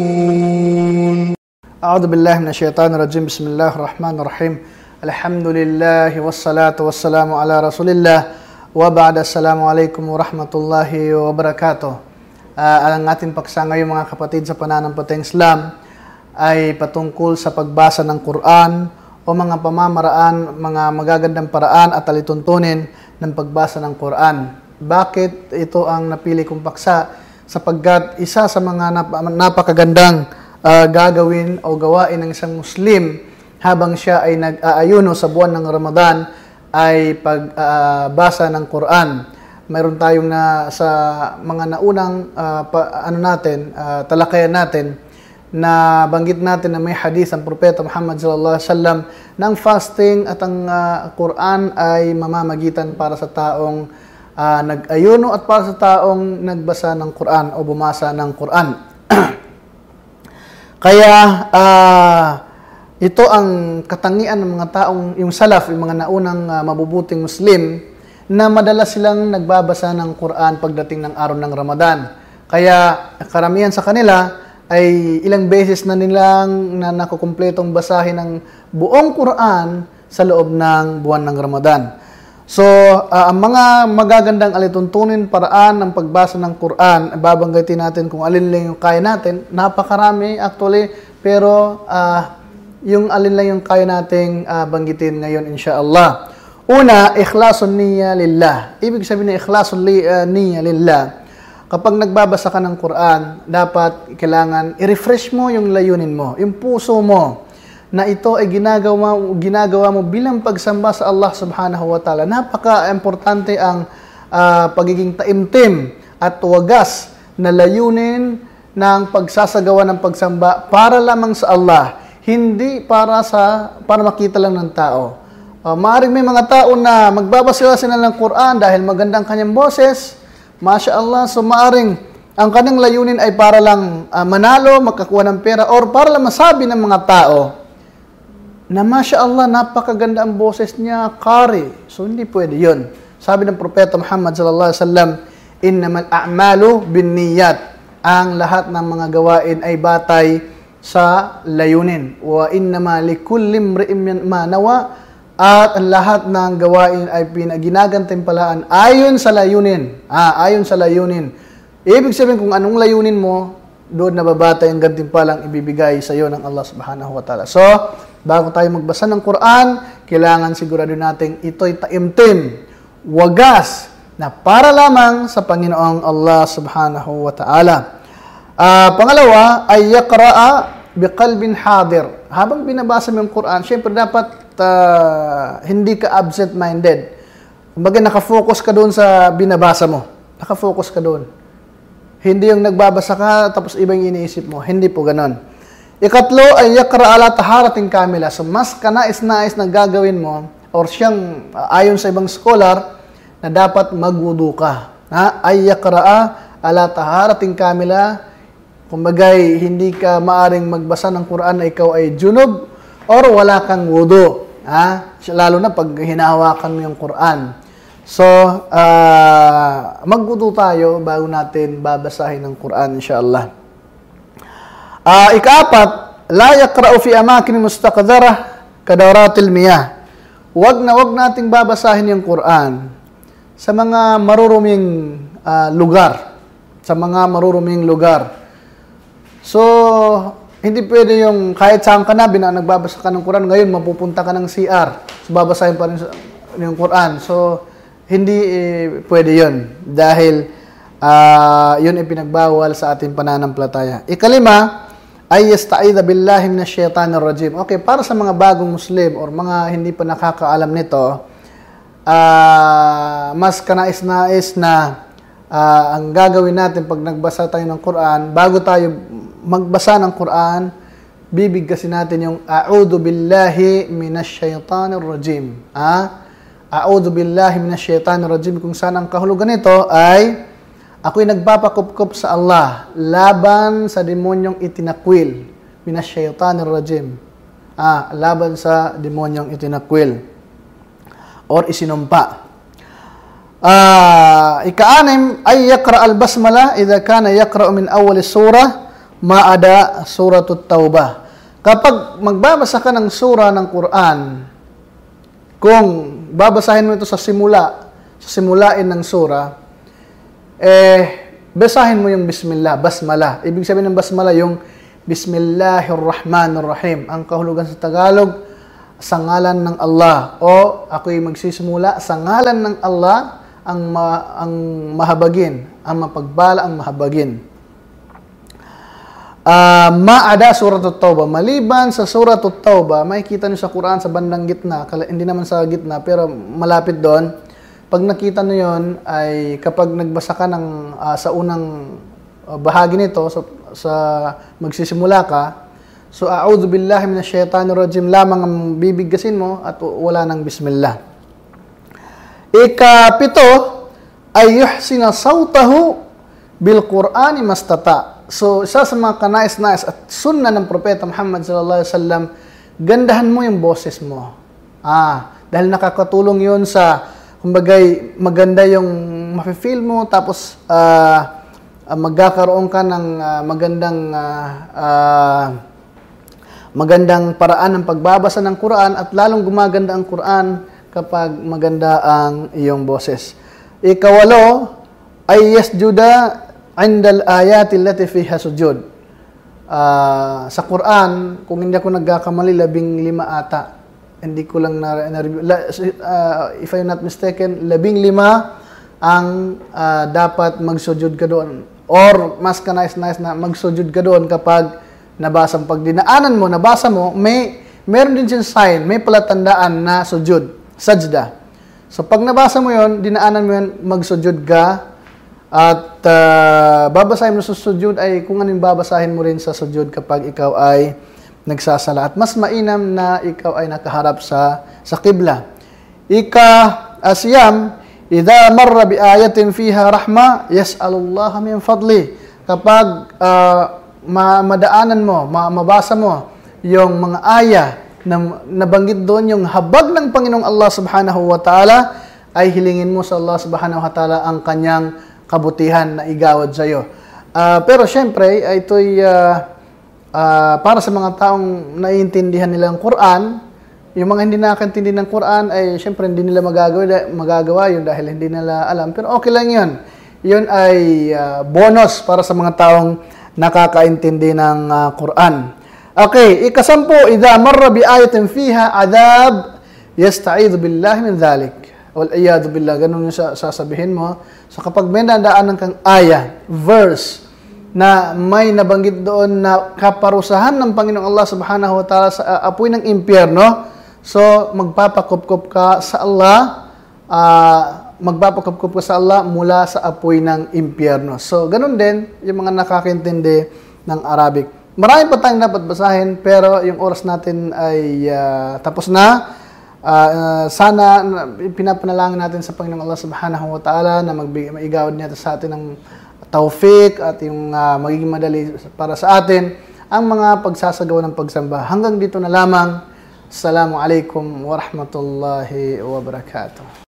أعوذ بالله من الشيطان الرجيم بسم الله الرحمن الرحيم الحمد لله والصلاة والسلام على رسول الله وبعد السلام عليكم ورحمة الله وبركاته. Ang ating paksa ngayon mga kapatid sa pananampalatayang Islam ay patungkol sa pagbasa ng Quran o mga pamamaraan, mga magagandang paraan at alituntunin ng pagbasa ng Quran. Bakit ito ang napili kong paksa? Sapagkat isa sa mga napakagandang gagawin o gawain ng isang Muslim habang siya ay nag-aayuno sa buwan ng Ramadan ay pagbasa ng Quran. Mayroon tayong sa mga naunang talakayan natin na banggit natin na may hadith ang Propeta Muhammad sallallahu alaihi wasallam ng fasting at ang Quran ay mamamagitan para sa taong nag-ayuno at para sa taong nagbasa ng Quran o bumasa ng Quran. Kaya ito ang katangian ng mga taong yung salaf, yung mga naunang mabubuting Muslim na madalas silang nagbabasa ng Quran pagdating ng araw ng Ramadan. Kaya karamihan sa kanila ay ilang beses na nilang nakukumpletong basahin ng buong Quran sa loob ng buwan ng Ramadan. So, ang mga magagandang alituntunin paraan ng pagbasa ng Quran, babanggitin natin kung alin lang yung kaya natin. Napakarami actually, pero yung alin lang yung kaya nating banggitin ngayon insyaAllah. Una, ikhlasun niyya lillah. Ibig sabihin na ikhlasun niyya lillah. Kapag nagbabasa ka ng Quran, dapat kailangan i-refresh mo yung layunin mo, yung puso mo, na ito ay ginagawa mo bilang pagsamba sa Allah subhanahu wa ta'ala. Napaka-importante ang pagiging taimtim at wagas na layunin ng pagsasagawa ng pagsamba para lamang sa Allah, hindi para makita lang ng tao. Maaaring may mga tao na magbabasa sila ng Quran dahil magandang kanyang boses, Masya Allah, so maaaring ang kanyang layunin ay para lang manalo, makakuha ng pera, or para lang masabi ng mga tao na Masya Allah, napakaganda ang boses niya, kari. So, hindi pwede yun. Sabi ng Propeta Muhammad sallallahu alaihi wasallam, innamal a'malu binniyat. Ang lahat ng mga gawain ay batay sa layunin. Wa innama likulli imri'in ma nawa. At ang lahat ng gawain ay ginagantimpalaan ayon sa layunin. Ayon sa layunin. Ibig sabihin kung anong layunin mo, doon nababatay ang gantimpalang ibibigay sa iyo ng Allah subhanahu wa ta'ala. So, bago tayo magbasa ng Quran, kailangan sigurado natin ito'y taimtim, wagas, na para lamang sa Panginoong Allah subhanahu wa ta'ala. Pangalawa, ay yaqra'a biqalbin hadir. Habang binabasa mo yung Quran, syempre dapat hindi ka absent-minded. Kumbaga nakafocus ka doon sa binabasa mo. Nakafocus ka doon. Hindi yung nagbabasa ka tapos ibang iniisip mo. Hindi po ganon. Ikatlo ay yaqra ala taharatin kamila. So mas kanais-nais na gagawin mo or siyang ayon sa ibang scholar na dapat magwudu ka. Ay yaqra ala taharatin kamila. Kumbagay hindi ka maaring magbasa ng Quran na ikaw ay junub or wala kang wudu. Lalo na pag hinahawakan mo yung Quran. So, magwudu tayo bago natin babasahin ng Quran, insyaAllah. Ikaapat, la yaqra'u fi amakin mustaqdarah kadawratil miyah. Wag nating babasahin yung Quran sa mga maruruming lugar. Sa mga maruruming lugar. So, hindi pwede yung kahit saan ka na, nagbabasa ka ng Quran, ngayon mapupunta ka ng CR. So, babasahin pa rin yung Quran. So, hindi pwede yun dahil yun ay pinagbawal sa ating pananampalataya. Ikalima ay yasta'idha billahi minash shaitanir rajim. Okay, para sa mga bagong Muslim or mga hindi pa nakakaalam nito, mas kanais-nais na ang gagawin natin pag nagbasa tayo ng Quran, bago tayo magbasa ng Quran, bibigkasin natin yung a'udhu billahi minash shaitanir rajim. A'udhu billahi minash shaitanir rajim, kung saan ang kahulugan nito ay ako'y nagpapakupkup sa Allah laban sa demonyong itinakwil. Minash shaitanir rajim. Laban sa demonyong itinakwil or isinumpa. Ika-anim ay yaqra al-basmala idha kana yaqra min awal surah Ma'ada Suratut Taubah. Kapag magbabasa ka ng sura ng Quran, kung babasahin mo ito sa simulain ng sura, basahin mo yung Bismillah, Basmala. Ibig sabihin ng Basmala, yung Bismillahirrahmanirrahim. Ang kahulugan sa Tagalog, sa ngalan ng Allah. O ako'y magsisimula sa ngalan ng Allah, ang mahabagin, ang mapagbala, ang mahabagin. Ma'ada Suratut Taubah. Maliban sa Suratut Taubah, makikita niyo sa Quran sa bandang gitna, hindi naman sa gitna, pero malapit doon. Pag nakita niyo yon, ay kapag nagbasa ka ng sa unang bahagi nito, sa magsisimula ka, so a'udhu billahi minash shaitanir rajim lamang ang bibigkasin mo at wala ng bismillah. Ika-7 ay yuhsina sawtahu bil Qur'ani mastata. So, isa sa mga kanais-nais at sunna ng Propeta Muhammad sallallahu alaihi wasallam, gandahan mo yung boses mo. Dahil nakakatulong yun sa, kumbagay, maganda yung mafe-feel mo, tapos magkakaroon ka ng magandang paraan ng pagbabasa ng Quran at lalong gumaganda ang Quran kapag maganda ang iyong boses. Ika-8 ay yasjuda indal ayati allati fiha sujud. Sa Quran, kung hindi ako nagkakamali, 15 ata. Hindi ko lang if I'm not mistaken, 15 ang dapat magsujud ka doon. Or mas kanais-nais na magsujud ka doon kapag nabasa mo. Pag dinaanan mo, nabasa mo, meron din siyang sign, may palatandaan na sujud, sajda. So pag nabasa mo yon, dinaanan mo yon, magsujud ka. At babasahin mo sa sujud ay kung anong babasahin mo rin sa sujud kapag ikaw ay nagsasala. At mas mainam na ikaw ay nakaharap sa qibla. Ika-asyam, idha marra bi ayatin fiha rahma, yas'alullaha min fadli. Kapag madaanan mo, mabasa mo yung mga aya na nabanggit doon, yung habag ng Panginoong Allah subhanahu wa ta'ala, ay hilingin mo sa Allah subhanahu wa ta'ala ang kanyang kabutihan na igawad sa iyo. Pero syempre, ito'y para sa mga taong naiintindihan nila ang Quran. Yung mga hindi nakakaintindi ng Quran ay syempre hindi nila magagawa yun dahil hindi nila alam. Pero okay lang yun. Yun ay bonus para sa mga taong nakakaintindi ng Quran. Okay, ika-10, idha marra bi ayatin fiha adab, yasta'idhu billahi min dhalik. Wal-iyadu billah, ganun yung sasabihin mo. So kapag may nadaanan kang aya, verse, na may nabanggit doon na kaparusahan ng Panginoong Allah subhanahu wa ta'ala sa apoy ng impyerno, so magpapakupkup ka sa Allah, mula sa apoy ng impyerno. So ganun din yung mga nakakaintindi ng Arabic. Marami pa tayong dapat basahin, pero yung oras natin ay tapos na. Sana pinapanalangin natin sa Panginoong Allah subhanahu wa ta'ala na maigawad niya sa atin ng taufik at yung magiging madali para sa atin ang mga pagsasagawa ng pagsamba. Hanggang dito na lamang. Assalamualaikum warahmatullahi wabarakatuh.